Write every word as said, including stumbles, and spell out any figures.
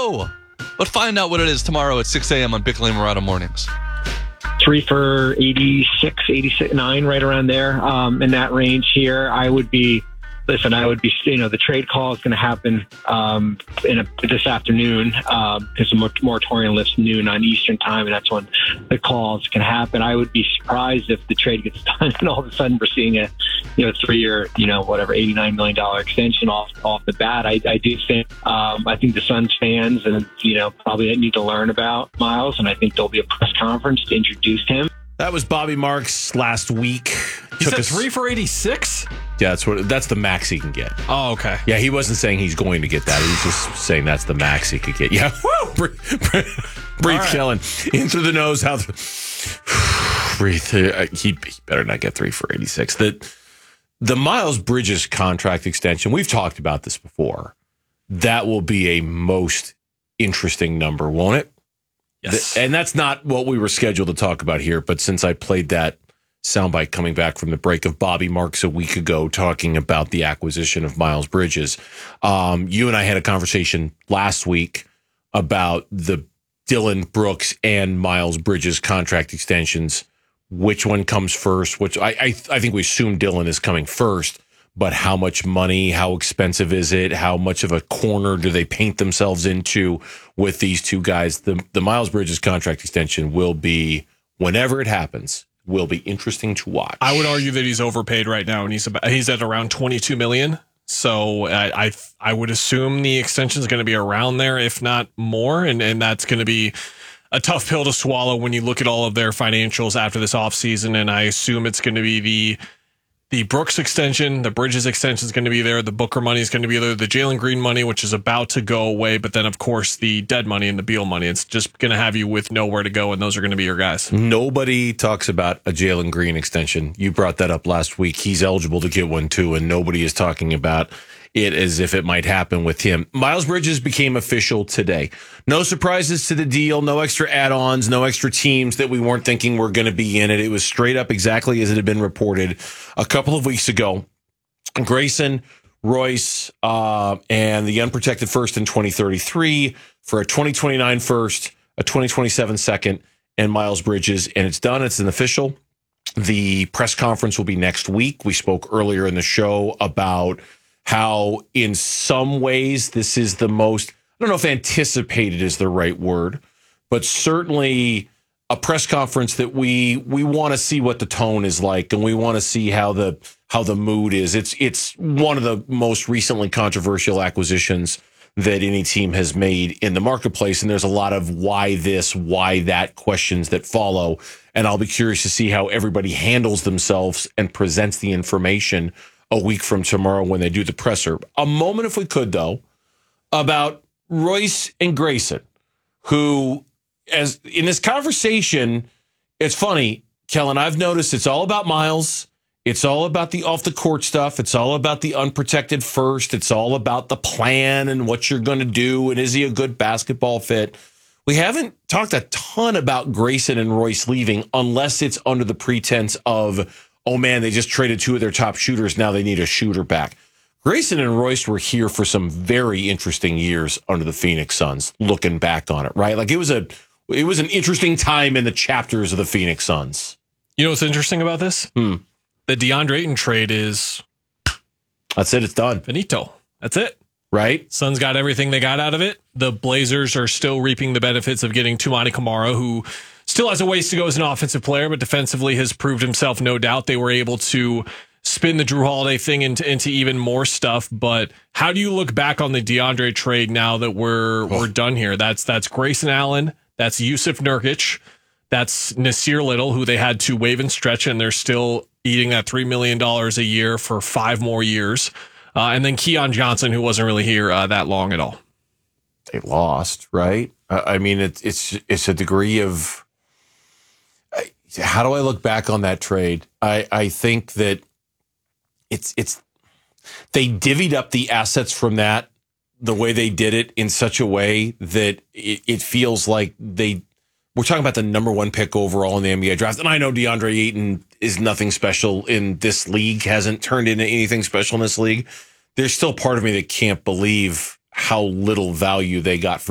know. But find out what it is tomorrow at six a.m. on Bickley and Murata Mornings. Three for eighty-six, eighty-six, nine, right around there, um, in that range here. I would be, listen, I would be, you know, the trade call is going to happen um, in a, this afternoon because um, the moratorium lifts noon on Eastern time, and that's when the calls can happen. I would be surprised if the trade gets done and all of a sudden we're seeing a, you know, three-year, you know, whatever, eighty-nine million dollars extension off off the bat. I, I do think, um, I think the Suns fans and, you know, probably need to learn about Miles, and I think there'll be a press conference to introduce him. That was Bobby Marks last week. He Took said us, three for eighty-six? Yeah, that's what. That's the max he can get. Oh, okay. Yeah, he wasn't saying he's going to get that. He was just saying that's the max he could get. Yeah. Woo! Brief, brief right. Kellen. In through the nose, out the... Breathe. He, he better not get three for eighty-six. The, the Miles Bridges contract extension, we've talked about this before. That will be a most interesting number, won't it? Yes. The, and that's not what we were scheduled to talk about here, but since I played that soundbite coming back from the break of Bobby Marks a week ago talking about the acquisition of Miles Bridges, um, you and I had a conversation last week about the Dillon Brooks and Miles Bridges contract extensions. Which one comes first? Which I, I I think we assume Dillon is coming first, but how much money, how expensive is it? How much of a corner do they paint themselves into with these two guys? The the Miles Bridges contract extension will be, whenever it happens, will be interesting to watch. I would argue that he's overpaid right now, and he's about, he's at around twenty-two million dollars. So I, I I would assume the extension is going to be around there, if not more, and and that's going to be a tough pill to swallow when you look at all of their financials after this offseason. And I assume it's going to be the the Brooks extension, the Bridges extension is going to be there, the Booker money is going to be there, the Jalen Green money, which is about to go away, but then, of course, the dead money and the Beal money. It's just going to have you with nowhere to go, and those are going to be your guys. Nobody talks about a Jalen Green extension. You brought that up last week. He's eligible to get one, too, and nobody is talking about it as if it might happen with him. Miles Bridges became official today. No surprises to the deal, no extra add-ons, no extra teams that we weren't thinking were going to be in it. It was straight up exactly as it had been reported a couple of weeks ago. Grayson, Royce, uh, and the unprotected first in twenty thirty-three for a twenty twenty-nine first, a twenty twenty-seven second, and Miles Bridges. And it's done. It's an official. The press conference will be next week. We spoke earlier in the show about how in some ways this is the most, I don't know if anticipated is the right word, but certainly a press conference that we we want to see what the tone is like, and we want to see how the how the mood is. It's it's one of the most recently controversial acquisitions that any team has made in the marketplace, and there's a lot of why this, why that questions that follow, and I'll be curious to see how everybody handles themselves and presents the information a week from tomorrow when they do the presser. A moment, if we could, though, about Royce and Grayson, who, as in this conversation, it's funny, Kellen, I've noticed it's all about Miles. It's all about the off-the-court stuff. It's all about the unprotected first. It's all about the plan and what you're going to do, and is he a good basketball fit? We haven't talked a ton about Grayson and Royce leaving unless it's under the pretense of, oh, man, they just traded two of their top shooters. Now they need a shooter back. Grayson and Royce were here for some very interesting years under the Phoenix Suns, looking back on it, right? Like it was a, it was an interesting time in the chapters of the Phoenix Suns. You know what's interesting about this? Hmm. The DeAndre Ayton trade is... That's it. It's done. Finito. That's it. Right? Suns got everything they got out of it. The Blazers are still reaping the benefits of getting Toumani Camara, who still has a ways to go as an offensive player, but defensively has proved himself, no doubt. They were able to spin the Drew Holiday thing into, into even more stuff. But how do you look back on the DeAndre trade now that we're oh. we're done here? That's that's Grayson Allen, that's Yusuf Nurkic, that's Nasir Little, who they had to waive and stretch, and they're still eating that three million dollars a year for five more years. Uh, and then Keon Johnson, who wasn't really here uh, that long at all. They lost, right? I mean, it's it's it's a degree of... How do I look back on that trade? I, I think that it's it's they divvied up the assets from that the way they did it in such a way that it, it feels like they... We're talking about the number one pick overall in the N B A draft. And I know DeAndre Ayton is nothing special in this league, hasn't turned into anything special in this league. There's still part of me that can't believe how little value they got for